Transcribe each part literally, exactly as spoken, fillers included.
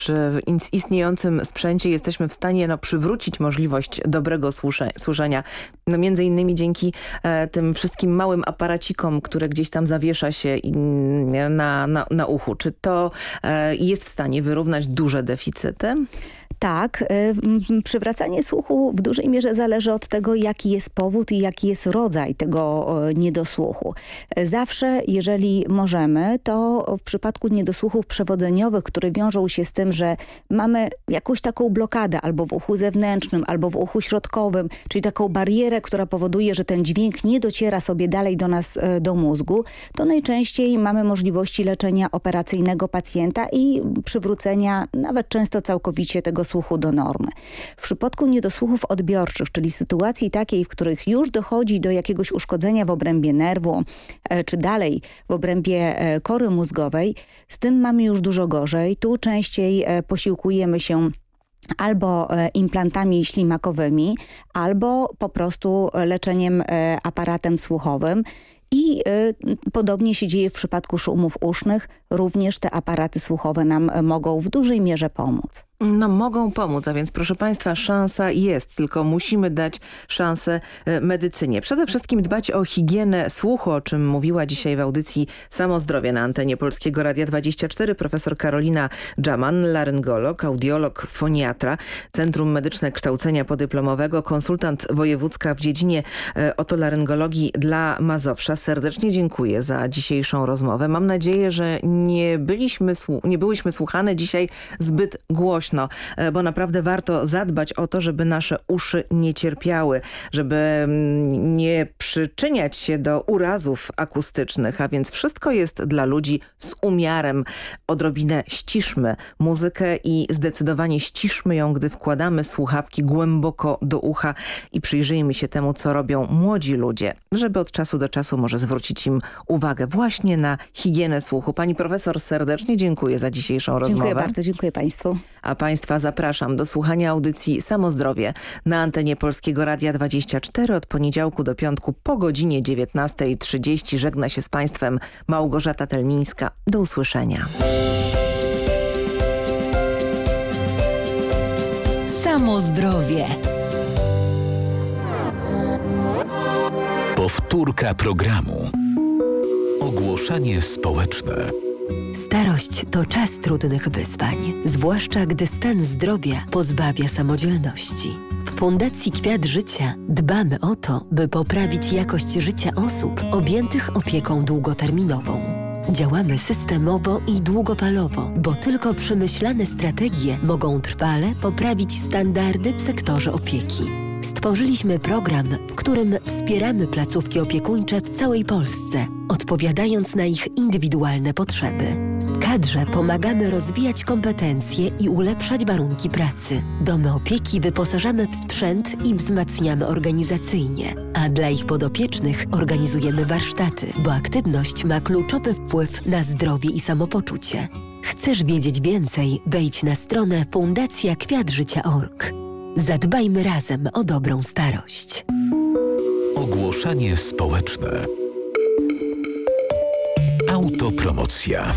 przy istniejącym sprzęcie jesteśmy w stanie no, przywrócić możliwość dobrego słysze, słyszenia. No, między innymi dzięki e, tym wszystkim małym aparacikom, które gdzieś tam zawiesza się i, na, na, na uchu. Czy to e, jest w stanie wyrównać duże deficyty? Tak, y, przywracanie słuchu w dużej mierze zależy od tego, jaki jest powód i jaki jest rodzaj tego y, niedosłuchu. Zawsze, jeżeli możemy, to w przypadku niedosłuchów przewodzeniowych, które wiążą się z tym, że mamy jakąś taką blokadę albo w uchu zewnętrznym, albo w uchu środkowym, czyli taką barierę, która powoduje, że ten dźwięk nie dociera sobie dalej do nas, y, do mózgu, to najczęściej mamy możliwości leczenia operacyjnego pacjenta i przywrócenia nawet często całkowicie tego słuchu do normy. W przypadku niedosłuchów odbiorczych, czyli sytuacji takiej, w których już dochodzi do jakiegoś uszkodzenia w obrębie nerwu, e, czy dalej w obrębie e, kory mózgowej, z tym mamy już dużo gorzej. Tu częściej e, posiłkujemy się albo implantami ślimakowymi, albo po prostu leczeniem e, aparatem słuchowym. I y, podobnie się dzieje w przypadku szumów usznych. Również te aparaty słuchowe nam mogą w dużej mierze pomóc. No mogą pomóc, a więc proszę Państwa, szansa jest, tylko musimy dać szansę medycynie. Przede wszystkim dbać o higienę słuchu, o czym mówiła dzisiaj w audycji Samozdrowie na antenie Polskiego Radia dwadzieścia cztery profesor Karolina Dżaman, laryngolog, audiolog, foniatra, Centrum Medyczne Kształcenia Podyplomowego, konsultant wojewódzka w dziedzinie otolaryngologii dla Mazowsza. Serdecznie dziękuję za dzisiejszą rozmowę. Mam nadzieję, że nie byliśmy, nie byłyśmy słuchane dzisiaj zbyt głośno. No, bo naprawdę warto zadbać o to, żeby nasze uszy nie cierpiały, żeby nie przyczyniać się do urazów akustycznych, a więc wszystko jest dla ludzi z umiarem. Odrobinę ściszmy muzykę i zdecydowanie ściszmy ją, gdy wkładamy słuchawki głęboko do ucha i przyjrzyjmy się temu, co robią młodzi ludzie, żeby od czasu do czasu może zwrócić im uwagę właśnie na higienę słuchu. Pani profesor, serdecznie dziękuję za dzisiejszą rozmowę. Dziękuję bardzo, dziękuję Państwu. A Państwa zapraszam do słuchania audycji Samozdrowie na antenie Polskiego Radia dwadzieścia cztery od poniedziałku do piątku po godzinie dziewiętnastej trzydzieści. Żegna się z Państwem Małgorzata Telmińska. Do usłyszenia. Samozdrowie. Powtórka programu. Ogłoszenie społeczne. Starość to czas trudnych wyzwań, zwłaszcza gdy stan zdrowia pozbawia samodzielności. W Fundacji Kwiat Życia dbamy o to, by poprawić jakość życia osób objętych opieką długoterminową. Działamy systemowo i długofalowo, bo tylko przemyślane strategie mogą trwale poprawić standardy w sektorze opieki. Stworzyliśmy program, w którym wspieramy placówki opiekuńcze w całej Polsce, odpowiadając na ich indywidualne potrzeby. Kadrze pomagamy rozwijać kompetencje i ulepszać warunki pracy. Domy opieki wyposażamy w sprzęt i wzmacniamy organizacyjnie, a dla ich podopiecznych organizujemy warsztaty, bo aktywność ma kluczowy wpływ na zdrowie i samopoczucie. Chcesz wiedzieć więcej? Wejdź na stronę fundacja kwiat życia kropka org. Zadbajmy razem o dobrą starość. Ogłoszenie społeczne. Autopromocja.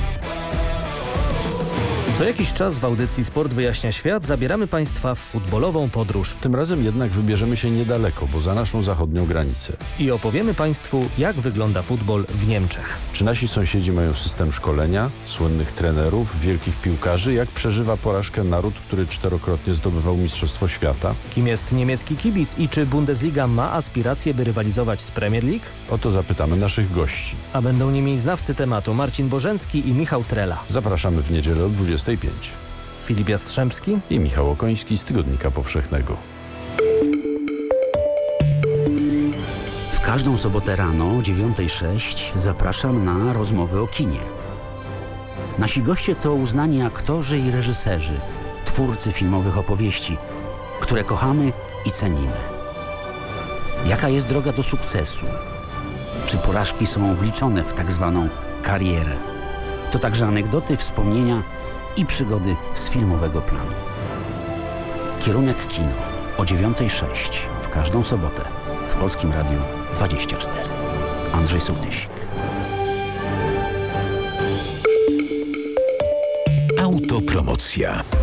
Co jakiś czas w audycji Sport Wyjaśnia Świat zabieramy Państwa w futbolową podróż. Tym razem jednak wybierzemy się niedaleko, bo za naszą zachodnią granicę. I opowiemy Państwu, jak wygląda futbol w Niemczech. Czy nasi sąsiedzi mają system szkolenia, słynnych trenerów, wielkich piłkarzy? Jak przeżywa porażkę naród, który czterokrotnie zdobywał Mistrzostwo Świata? Kim jest niemiecki kibic i czy Bundesliga ma aspiracje, by rywalizować z Premier League? O to zapytamy naszych gości. A będą nimi znawcy tematu Marcin Bożencki i Michał Trela. Zapraszamy w niedzielę o dwudziestej piątej. Filip Jastrzębski i Michał Okoński z Tygodnika Powszechnego. W każdą sobotę rano o dziewiątej sześć zapraszam na rozmowy o kinie. Nasi goście to uznani aktorzy i reżyserzy, twórcy filmowych opowieści, które kochamy i cenimy. Jaka jest droga do sukcesu? Czy porażki są wliczone w tak zwaną karierę? To także anegdoty, wspomnienia i przygody z filmowego planu. Kierunek kino o dziewiątej sześć w każdą sobotę w Polskim Radiu dwadzieścia cztery. Andrzej Sołtysik. Auto Autopromocja.